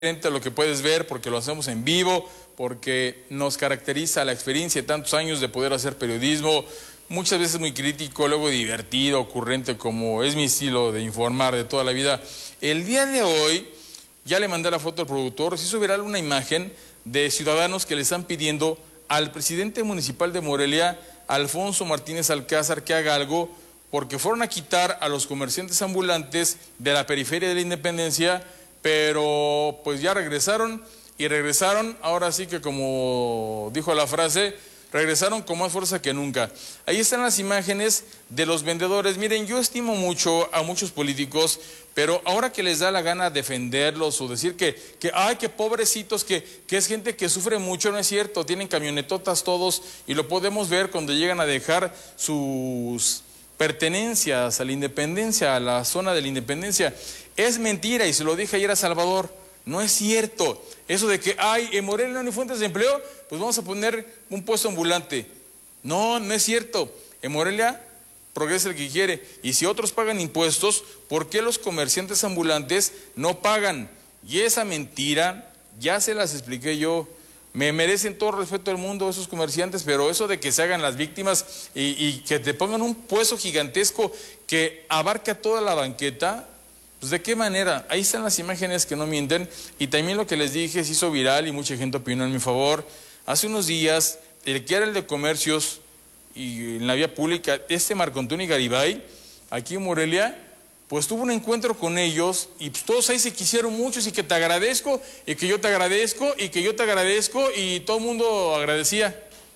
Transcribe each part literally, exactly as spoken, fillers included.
a lo que puedes ver, porque lo hacemos en vivo, porque nos caracteriza la experiencia de tantos años de poder hacer periodismo, muchas veces muy crítico, luego divertido, ocurrente, como es mi estilo de informar de toda la vida. El día de hoy, ya le mandé la foto al productor, se hizo viral una imagen de ciudadanos que le están pidiendo al presidente municipal de Morelia, Alfonso Martínez Alcázar, que haga algo, porque fueron a quitar a los comerciantes ambulantes de la periferia de la Independencia, pero pues ya regresaron y regresaron, ahora sí que como dijo la frase, regresaron con más fuerza que nunca. Ahí están las imágenes de los vendedores. Miren, yo estimo mucho a muchos políticos, pero ahora que les da la gana defenderlos o decir que, que ay, qué pobrecitos, que, que es gente que sufre mucho, no es cierto, tienen camionetotas todos y lo podemos ver cuando llegan a dejar sus pertenencias a la Independencia, a la zona de la Independencia. Es mentira, y se lo dije ayer a Salvador, no es cierto. Eso de que, ay, en Morelia no hay fuentes de empleo, pues vamos a poner un puesto ambulante. No, no es cierto. En Morelia progresa el que quiere. Y si otros pagan impuestos, ¿por qué los comerciantes ambulantes no pagan? Y esa mentira, ya se las expliqué yo. Me merecen todo el respeto del mundo esos comerciantes, pero eso de que se hagan las víctimas y, y que te pongan un puesto gigantesco que abarca toda la banqueta, pues ¿de qué manera? Ahí están las imágenes que no mienten, y también lo que les dije se hizo viral y mucha gente opinó en mi favor. Hace unos días, el que era el de comercios y en la vía pública, este Marco Antonio Garibay, aquí en Morelia, pues tuvo un encuentro con ellos y pues todos ahí se quisieron muchos y que te agradezco y que yo te agradezco y que yo te agradezco y todo el mundo agradecía.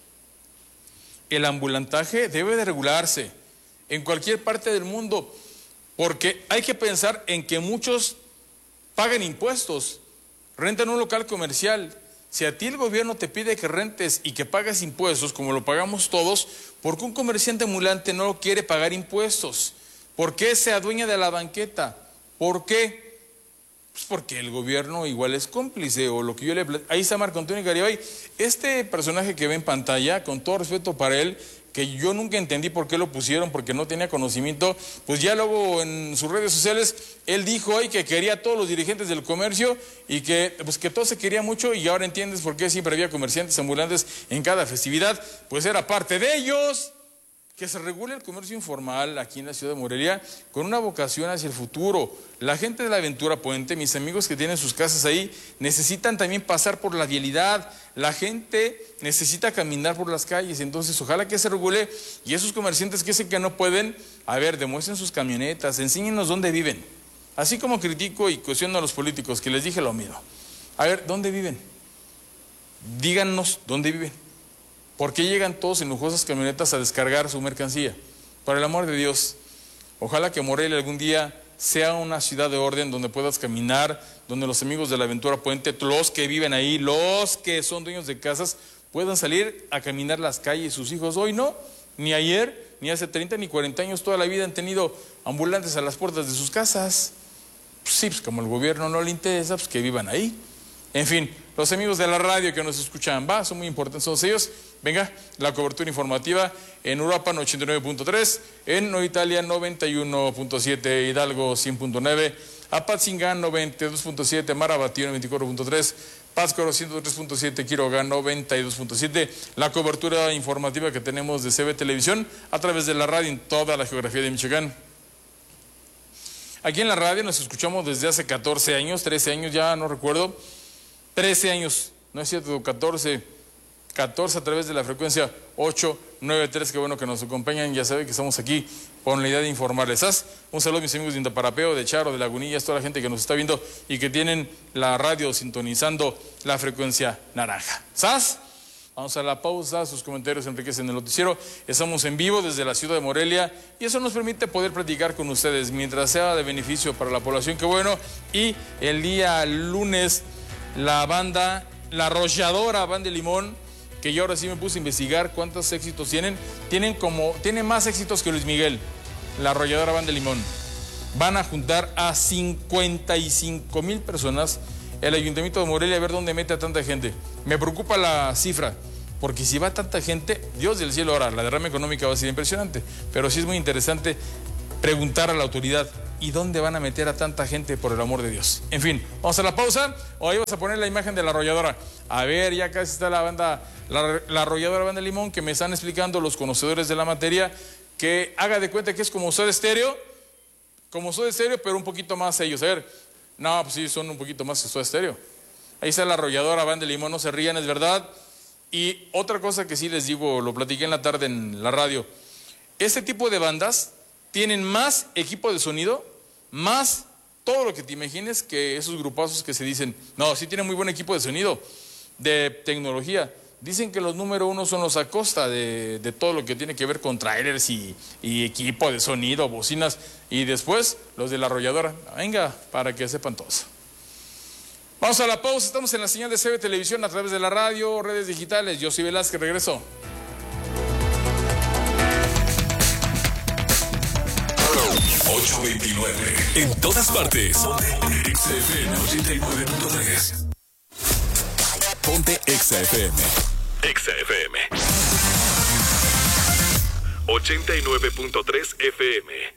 El ambulantaje debe de regularse en cualquier parte del mundo, porque hay que pensar en que muchos pagan impuestos, rentan un local comercial. Si a ti el gobierno te pide que rentes y que pagues impuestos, como lo pagamos todos, ¿por qué un comerciante ambulante no quiere pagar impuestos? ¿Por qué se adueña de la banqueta? ¿Por qué? Pues porque el gobierno igual es cómplice, o lo que yo le... Ahí está Marco Antonio Garibay. Este personaje que ve en pantalla, con todo respeto para él, que yo nunca entendí por qué lo pusieron, porque no tenía conocimiento, pues ya luego en sus redes sociales, él dijo ahí que quería a todos los dirigentes del comercio y que, pues que todo se quería mucho, y ahora entiendes por qué siempre había comerciantes ambulantes en cada festividad, pues era parte de ellos. Que se regule el comercio informal aquí en la ciudad de Morelia con una vocación hacia el futuro. La gente de la Aventura Puente, mis amigos que tienen sus casas ahí, necesitan también pasar por la vialidad. La gente necesita caminar por las calles, entonces ojalá que se regule, y esos comerciantes que dicen que no pueden, a ver, demuestren sus camionetas, enséñenos dónde viven. Así como critico y cuestiono a los políticos, que les dije lo mismo. A ver, ¿dónde viven? Díganos dónde viven. ¿Por qué llegan todos en lujosas camionetas a descargar su mercancía? Por el amor de Dios, ojalá que Morelia algún día sea una ciudad de orden donde puedas caminar, donde los amigos de la Aventura Puente, los que viven ahí, los que son dueños de casas, puedan salir a caminar las calles. Sus hijos hoy no, ni ayer, ni hace treinta ni cuarenta años, toda la vida han tenido ambulantes a las puertas de sus casas. Pues sí, pues como el gobierno no le interesa, pues que vivan ahí. En fin, los amigos de la radio que nos escuchan, va, son muy importantes todos ellos. Venga, la cobertura informativa en Uruapan ochenta y nueve punto tres, en Nueva Italia noventa y uno punto siete, Hidalgo cien punto nueve, Apatzingán noventa y dos punto siete, Marabatío noventa y cuatro punto tres, Pátzcuaro ciento tres punto siete, Quiroga noventa y dos punto siete. La cobertura informativa que tenemos de C B Televisión a través de la radio en toda la geografía de Michoacán. Aquí en la radio nos escuchamos desde hace catorce años, trece años, ya no recuerdo. trece años, no es cierto, catorce, catorce a través de la frecuencia ocho nueve tres, qué bueno que nos acompañan, ya saben que estamos aquí con la idea de informarles. ¿Sas? Un saludo a mis amigos de Intaparapeo, de Charo, de Lagunillas, toda la gente que nos está viendo y que tienen la radio sintonizando la frecuencia naranja. ¿Sas? Vamos a la pausa, sus comentarios enriquecen el noticiero. Estamos en vivo desde la ciudad de Morelia y eso nos permite poder platicar con ustedes mientras sea de beneficio para la población, qué bueno. Y el día lunes, la banda, la arrolladora Banda de Limón, que yo ahora sí me puse a investigar cuántos éxitos tienen, tienen como, tienen más éxitos que Luis Miguel, la arrolladora Banda de Limón. Van a juntar a cincuenta y cinco mil personas el Ayuntamiento de Morelia, a ver dónde mete a tanta gente. Me preocupa la cifra, porque si va tanta gente, Dios del cielo, ahora la derrama económica va a ser impresionante, pero sí es muy interesante preguntar a la autoridad ¿y dónde van a meter a tanta gente, por el amor de Dios? En fin, vamos a la pausa. Hoy vas a poner la imagen de la arrolladora. A ver, ya casi está la banda, la, la arrolladora Banda Limón, que me están explicando los conocedores de la materia, que haga de cuenta que es como Soda Stereo, como Soda Stereo, pero un poquito más ellos. A ver, no, pues sí, son un poquito más que Soda Stereo. Ahí está la arrolladora Banda Limón, no se rían, es verdad. Y otra cosa que sí les digo, lo platiqué en la tarde en la radio, este tipo de bandas tienen más equipo de sonido, más todo lo que te imagines, que esos grupazos que se dicen, no, sí tienen muy buen equipo de sonido, de tecnología. Dicen que los número uno son los Acosta, de, de todo lo que tiene que ver con trailers y, y equipo de sonido, bocinas, y después los de la arrolladora. Venga, para que sepan todos. Vamos a la pausa, estamos en la señal de C B Televisión a través de la radio, redes digitales. Yo soy Velázquez, regreso. ocho veintinueve. En todas partes. Ponte Exa F M ochenta y nueve punto tres. Ponte Exa F M. Exa F M ochenta y nueve punto tres F M.